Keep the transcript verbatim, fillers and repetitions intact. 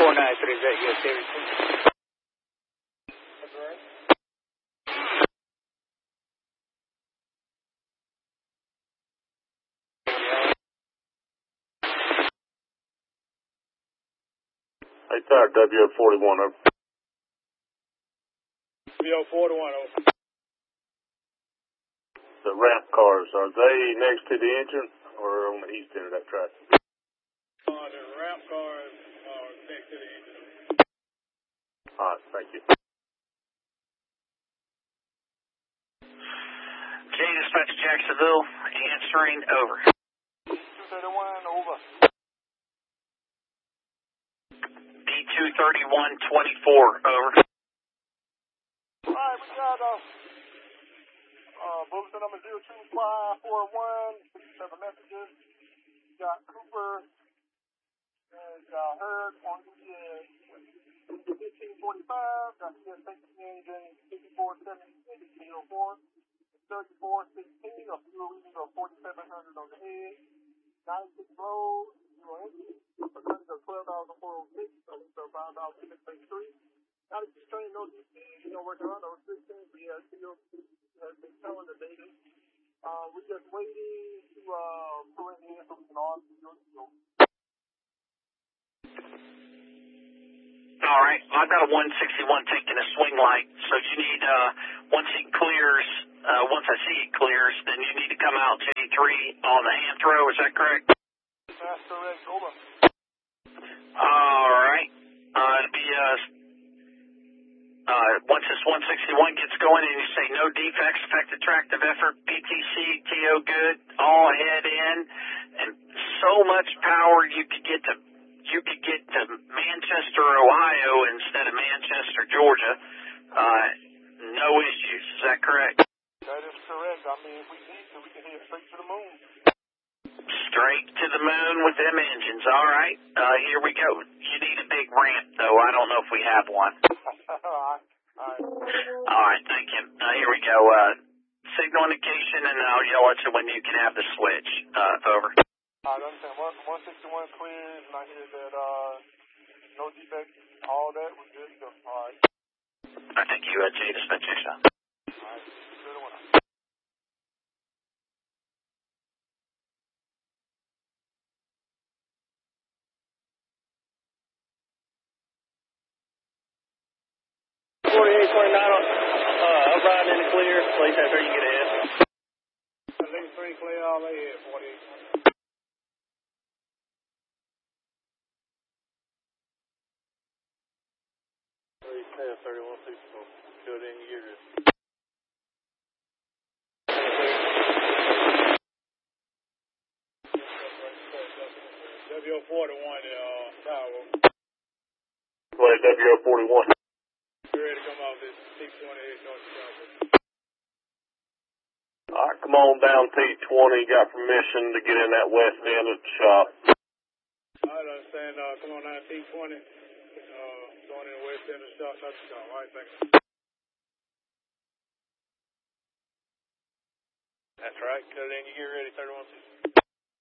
four nine three, is that your series? That's right. Hey, Tower, W O forty-one, over. W O forty-one, over. The ramp cars, are they next to the engine or on the east end of that track? Uh, the ramp cars are next to the engine. All right, thank you. J Dispatch Jacksonville, answering, over. two thirty-one, over. D two thirty-one twenty-four, over. All right, we got uh, uh, bulletin number zero two five four one, seven messages. We got Cooper and uh, Hurd on the uh, fifteen forty-five. Got the safety engine fifty-four seventy zero four. thirty-four sixteen, a fuel reading of forty-seven hundred on the head. ninety-six road, zero engine. A percentage of twelve thousand four hundred six, so it's five thousand six hundred three. ninety-six train, no D C, you know, working on no restrictions. We have still has been telling the data. Uh, we're just waiting to uh, pull it in so we can all see your deal. All right, I've got a one sixty-one taking a swing light, so you need, uh, once it clears, uh, once I see it clears, then you need to come out J three on the hand throw, is that correct? That's correct, over. All right, uh, it'll be, uh, uh, once this one sixty-one gets going and you say no defects, effective tractive effort, P T C, T O good, all head in, and so much power you could get to you could get to Manchester, Ohio instead of Manchester, Georgia. Uh, no issues. Is that correct? That is correct. I mean, if we need to, we can head straight to the moon. Straight to the moon with them engines. All right. Uh, here we go. You need a big ramp, though. I don't know if we have one. All right. All right. All right. Thank you. Uh, here we go. Uh, signal indication, and I'll yell at you when you can have the switch. Uh, over. I understand. one sixty-one clears, and I hear that uh, no defects, all that, we're good to go. All right. I thank you, uh, J Dispatch. All right. Good one. forty-eight twenty-nine on, uh, I'm riding in the clear. Please have her, you get ahead. Lane three clear, all ahead, forty-eight. thirty-one sixty-four. Go ahead and get it. W O forty-one, uh, tower. Play W O forty-one. You ready to come off this T twenty-eight North Chicago? All right, come on down T twenty. Got permission to get in that west end of the shop. I understand. Uh, come on down T twenty. Uh, going in the west end of the shop. That's the shop. All right, thanks. That's right. Cut it in. You get ready, thirty-one sixty.